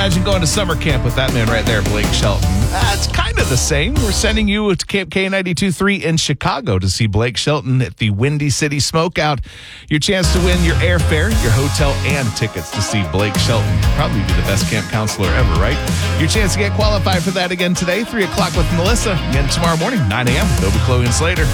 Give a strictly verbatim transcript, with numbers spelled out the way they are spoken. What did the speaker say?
imagine going to summer camp with that man right there, Blake Shelton. That's kind of the same. We're sending you to Camp K ninety-two point three in Chicago to see Blake Shelton at the Windy City Smokeout. Your chance to win your airfare, your hotel, and tickets to see Blake Shelton. Probably be the best camp counselor ever, right? Your chance to get qualified for that again today, three o'clock with Melissa. Again tomorrow morning, nine a.m. with Obi, Chloe, and Slater.